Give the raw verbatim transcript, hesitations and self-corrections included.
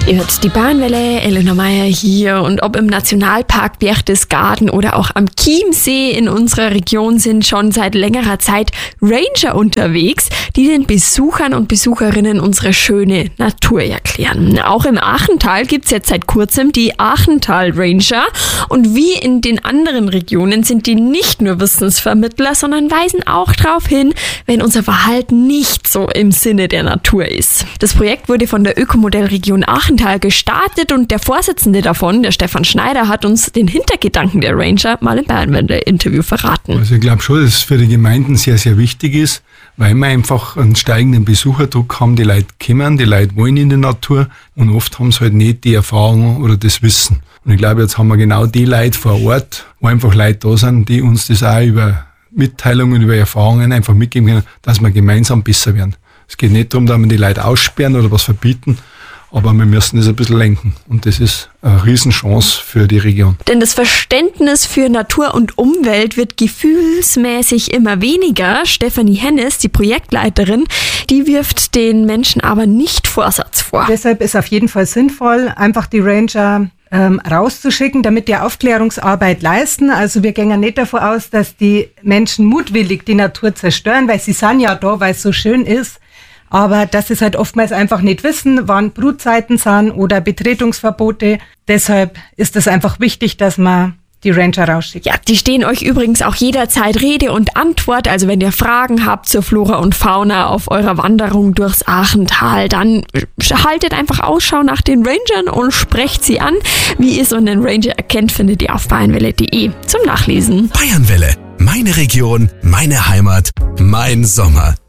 Ihr hört die Bayernwelle, Elena Meyer hier, und ob im Nationalpark Berchtesgaden oder auch am Chiemsee in unserer Region sind schon seit längerer Zeit Ranger unterwegs, die den Besuchern und Besucherinnen unsere schöne Natur erklären. Auch im Achental gibt's jetzt seit kurzem die Achental Ranger, und wie in den anderen Regionen sind die nicht nur Wissensvermittler, sondern weisen auch darauf hin, wenn unser Verhalten nicht so im Sinne der Natur ist. Das Projekt wurde von der Ökomodellregion Achental gestartet, und der Vorsitzende davon, der Stefan Schneider, hat uns den Hintergedanken der Ranger mal im Bayernwelle-Interview verraten. Also ich glaube schon, dass es für die Gemeinden sehr, sehr wichtig ist, weil wir einfach einen steigenden Besucherdruck haben. Die Leute kommen, die Leute wollen in die Natur, und oft haben sie halt nicht die Erfahrung oder das Wissen. Und ich glaube, jetzt haben wir genau die Leute vor Ort, wo einfach Leute da sind, die uns das auch über Mitteilungen, über Erfahrungen einfach mitgeben können, dass wir gemeinsam besser werden. Es geht nicht darum, dass wir die Leute aussperren oder was verbieten, aber wir müssen das ein bisschen lenken, und das ist eine Riesenchance für die Region. Denn das Verständnis für Natur und Umwelt wird gefühlsmäßig immer weniger. Stefanie Hennes, die Projektleiterin, die wirft den Menschen aber nicht Vorsatz vor. Deshalb ist auf jeden Fall sinnvoll, einfach die Ranger ähm, rauszuschicken, damit die Aufklärungsarbeit leisten. Also wir gehen ja nicht davon aus, dass die Menschen mutwillig die Natur zerstören, weil sie sind ja da, weil es so schön ist. Aber dass sie es halt oftmals einfach nicht wissen, wann Brutzeiten sind oder Betretungsverbote. Deshalb ist es einfach wichtig, dass man die Ranger rausschickt. Ja, die stehen euch übrigens auch jederzeit Rede und Antwort. Also wenn ihr Fragen habt zur Flora und Fauna auf eurer Wanderung durchs Achental, dann haltet einfach Ausschau nach den Rangern und sprecht sie an. Wie ihr so einen Ranger erkennt, findet ihr auf bayernwelle punkt de zum Nachlesen. Bayernwelle, meine Region, meine Heimat, mein Sommer.